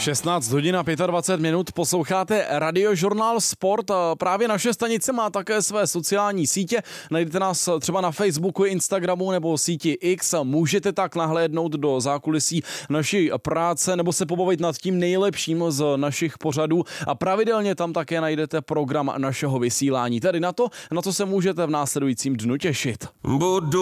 16 hodin a 25 minut posloucháte Radiožurnál Sport. Právě naše stanice má také své sociální sítě. Najdete nás třeba na Facebooku, Instagramu nebo síti X. Můžete tak nahlédnout do zákulisí naší práce nebo se pobavit nad tím nejlepším z našich pořadů. A pravidelně tam také najdete program našeho vysílání. Tedy na to se můžete v následujícím dnu těšit.